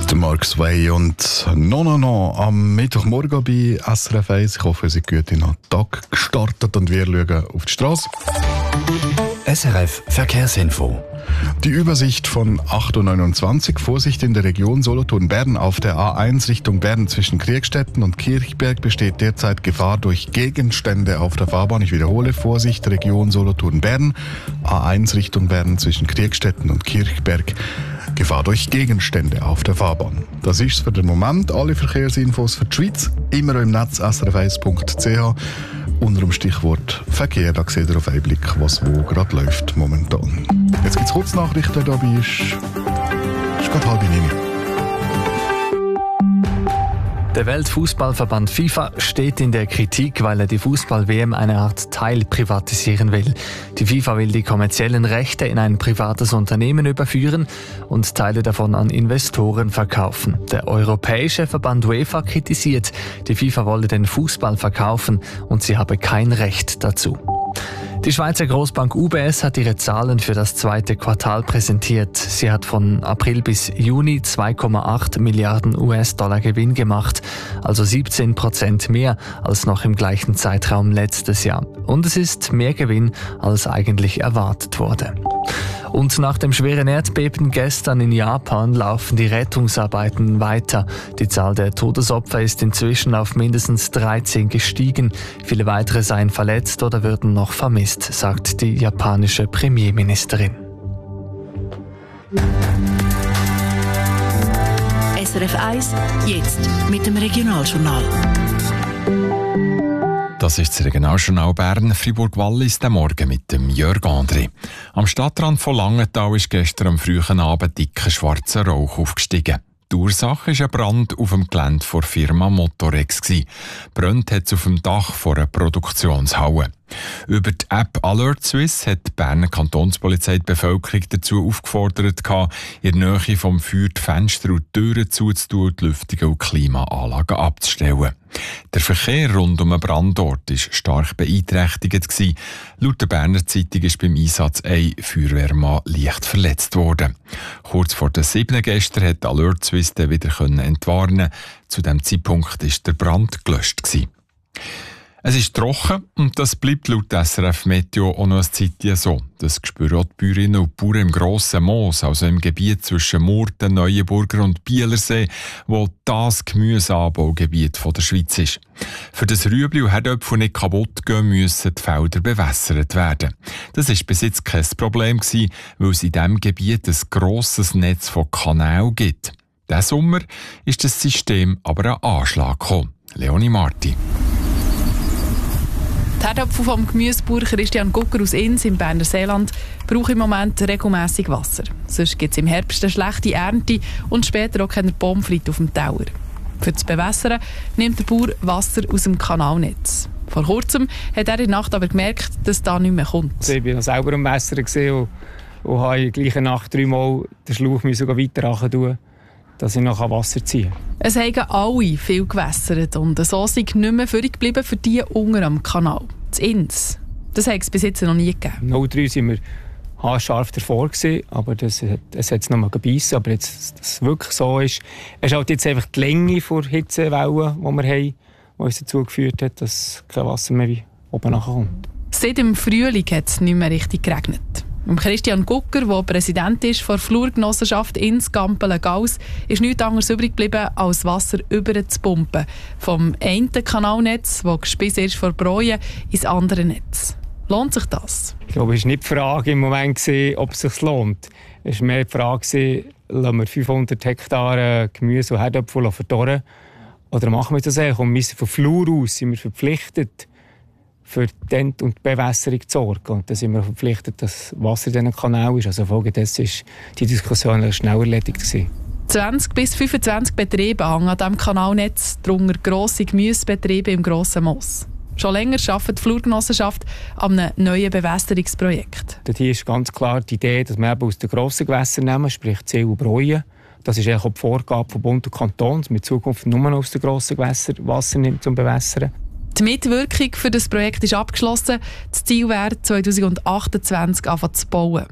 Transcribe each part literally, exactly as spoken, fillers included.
Der Mark Sway und «No, no, no» am Mittwochmorgen bei S R F eins. Ich hoffe, Sie sind gut in den Tag gestartet und wir schauen auf die Straße. S R F Verkehrsinfo. Die Übersicht von acht Uhr neunundzwanzig. Vorsicht in der Region Solothurn-Bern. Auf der A eins Richtung Bern zwischen Kriegstetten und Kirchberg besteht derzeit Gefahr durch Gegenstände auf der Fahrbahn. Ich wiederhole, Vorsicht Region Solothurn-Bern. A eins Richtung Bern zwischen Kriegstetten und Kirchberg. Gefahr durch Gegenstände auf der Fahrbahn. Das ist für den Moment. Alle Verkehrsinfos für die Schweiz immer im Netz s r f eins punkt c h. Unter dem Stichwort Verkehr, da seht ihr auf einen Blick, was wo gerade läuft momentan. Jetzt gibt es Kurznachrichten, wer dabei ist. Ist gerade halb neun. Der Weltfußballverband FIFA steht in der Kritik, weil er die Fußball-W M eine Art Teil privatisieren will. Die FIFA will die kommerziellen Rechte in ein privates Unternehmen überführen und Teile davon an Investoren verkaufen. Der europäische Verband UEFA kritisiert, die FIFA wolle den Fußball verkaufen und sie habe kein Recht dazu. Die Schweizer Grossbank U B S hat ihre Zahlen für das zweite Quartal präsentiert. Sie hat von April bis Juni zwei Komma acht Milliarden U S-Dollar Gewinn gemacht, also siebzehn Prozent mehr als noch im gleichen Zeitraum letztes Jahr. Und es ist mehr Gewinn, als eigentlich erwartet wurde. Und nach dem schweren Erdbeben gestern in Japan laufen die Rettungsarbeiten weiter. Die Zahl der Todesopfer ist inzwischen auf mindestens dreizehn gestiegen. Viele weitere seien verletzt oder würden noch vermisst, sagt die japanische Premierministerin. S R F eins, jetzt mit dem Regionaljournal. Das ist das Regionaljournal Bern, Fribourg-Wallis, der Morgen mit dem Jörg André. Am Stadtrand von Langenthal ist gestern am frühen Abend dicker schwarzer Rauch aufgestiegen. Die Ursache war ein Brand auf dem Gelände der Firma Motorex. Brennt hat es auf dem Dach von einer Produktionshalle. Über die App Alert Swiss hat die Berner Kantonspolizei die Bevölkerung dazu aufgefordert, in der Nähe vom Feuer die Fenster und die Türen zuzutun und die Lüftung und Klimaanlagen abzustellen. Der Verkehr rund um den Brandort war stark beeinträchtigt. Laut der Berner Zeitung ist beim Einsatz ein Feuerwehrmann leicht verletzt worden. Kurz vor der sieben gestern hat Alert Swiss den wieder entwarnen. Zu diesem Zeitpunkt war der Brand gelöscht. Es ist trocken und das bleibt laut S R F Meteo auch noch eine Zeit so. Das spüren auch die Bäuerinnen und Bauern im Grossen Moos, also im Gebiet zwischen Murten, Neuenburger und Bielersee, wo das Gemüseanbaugebiet der Schweiz ist. Für das Rüebli und Herdöpfel nicht kaputt gehen, müssen die Felder bewässert werden. Das war bis jetzt kein Problem, weil es in diesem Gebiet ein grosses Netz von Kanälen gibt. Diesen Sommer ist das System aber an Anschlag gekommen. Leonie Marti. Die Herdöpfel vom Gemüsebauer Christian Gucker aus Ins im Berner Seeland brauchen im Moment regelmässig Wasser. Sonst gibt es im Herbst eine schlechte Ernte und später auch keine Pommes frites auf dem Teller. Für das Bewässern nimmt der Bauer Wasser aus dem Kanalnetz. Vor kurzem hat er in der Nacht aber gemerkt, dass da nicht mehr kommt. Ich war selber am Wässern und, und habe in der gleichen Nacht dreimal den Schlauch weiter tun, dass ich noch Wasser ziehen kann. Es haben alle viel gewässert und so sind nicht mehr führig geblieben für die unten am Kanal. Das Ins. Das hat es bis jetzt noch nie gegeben. null drei waren wir haarscharf davor gewesen, aber das hat es jetzt noch mal gebeissen. Aber jetzt, dass es wirklich so ist, es ist halt jetzt einfach die Länge der Hitzewellen, die wir haben, die uns dazu geführt hat, dass kein Wasser mehr wie oben nachkommt. Seit dem Frühling hat es nicht mehr richtig geregnet. Christian Gucker, der Präsident ist der Flurgenossenschaft Ins Gampelen-Gauss, ist nichts anderes übrig geblieben, als Wasser über zu pumpen. Vom einen Kanalnetz, das gespissen ist vor Bräuen, ins andere Netz. Lohnt sich das? Ich glaube, es war nicht die Frage im Moment, ob es sich lohnt. Es war mehr die Frage, lassen wir fünfhundert Hektar Gemüse und Herdöpfel verdorren? Oder machen wir das eigentlich? Und wir sind von Flur aus sind wir verpflichtet, für die Ent- und die Bewässerung zu sorgen. Und dann sind wir verpflichtet, dass Wasser in diesen Kanal ist. Also folgedessen war die Diskussion schnell erledigt gewesen. zwanzig bis fünfundzwanzig Betriebe hängen an diesem Kanalnetz, darunter grosse Gemüsebetriebe im Grossen Moos. Schon länger arbeitet die Flurgenossenschaft an einem neuen Bewässerungsprojekt. Dort hier ist ganz klar die Idee, dass wir eben aus den grossen Gewässern nehmen, sprich Zell und Bräuen. Das ist auch die Vorgabe von Bund und Kanton, dass wir in Zukunft nur noch aus den grossen Gewässern Wasser nimmt zum Bewässern. Die Mitwirkung für das Projekt ist abgeschlossen. Das Ziel wäre, zwanzig achtundzwanzig anfangen zu bauen.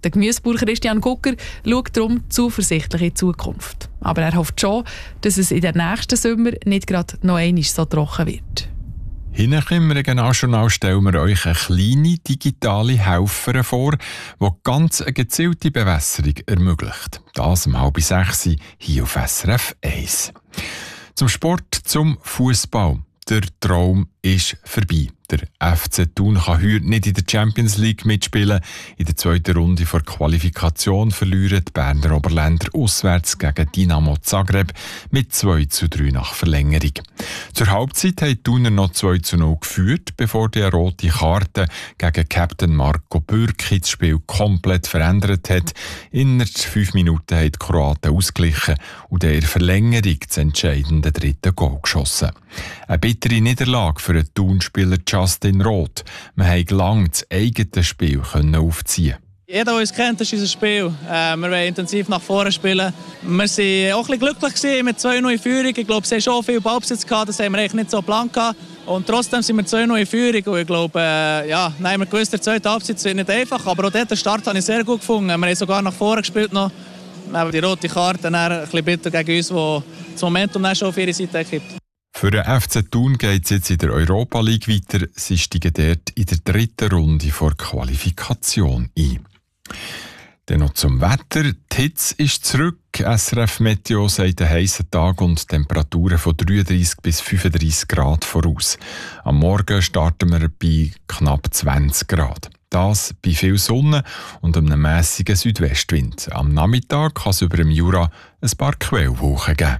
Der Gemüsebauer Christian Gucker schaut darum zuversichtlich in die Zukunft. Aber er hofft schon, dass es in den nächsten Sommer nicht gerade noch einmal so trocken wird. Hinten im Regionaljournal stellen wir euch eine kleine digitale Helferin vor, die ganz eine gezielte Bewässerung ermöglicht. Das um halb sechs hier auf S R F eins. Zum Sport, zum Fußball. Der Traum ist vorbei. Der F C Thun kann heute nicht in der Champions League mitspielen. In der zweiten Runde vor Qualifikation verlieren die Berner Oberländer auswärts gegen Dinamo Zagreb mit zwei zu drei nach Verlängerung. Zur Halbzeit haben die Thuner noch zwei zu null geführt, bevor die rote Karte gegen Captain Marco Bürki das Spiel komplett verändert hat. Innerhalb fünf Minuten haben die Kroaten ausgeglichen und in der Verlängerung das entscheidende dritte Goal geschossen. Eine bittere Niederlage für den Thun-Spieler Justin Roth. Wir haben lange das eigene Spiel aufziehen. Jeder, der uns kennt, ist unser Spiel. Äh, wir wollen intensiv nach vorne spielen. Wir waren auch ein bisschen glücklich mit zwei null in Führung. Ich glaube, sie haben schon viel Ballbesitz gehabt, das haben wir eigentlich nicht so geplant. Und trotzdem sind wir zwei null in Führung. Und ich glaube, äh, ja, nein, wir gewusst, der zweite Halbzeit wird nicht einfach. Aber auch dort, den Start habe ich sehr gut gefunden. Wir haben sogar nach vorne gespielt noch. Aber die rote Karte dann ein bisschen bitter gegen uns, die das Momentum dann schon auf ihre Seite gibt. Für den F C Thun geht es jetzt in der Europa League weiter. Sie steigen dort in der dritten Runde vor Qualifikation ein. Dann noch zum Wetter. Die Hitze ist zurück. S R F Meteo sagt einen heissen Tag und Temperaturen von dreiunddreissig bis fünfunddreissig Grad voraus. Am Morgen starten wir bei knapp zwanzig Grad. Das bei viel Sonne und einem mässigen Südwestwind. Am Nachmittag kann es über dem Jura ein paar Quellwolken geben.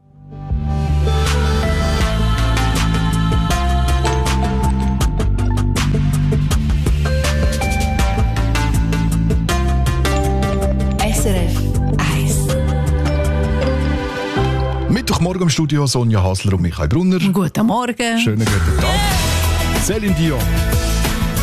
S R F eins. Mittwochmorgen im Studio Sonja Hasler und Michael Brunner. Guten Morgen. Schönen guten Tag. Céline Dion.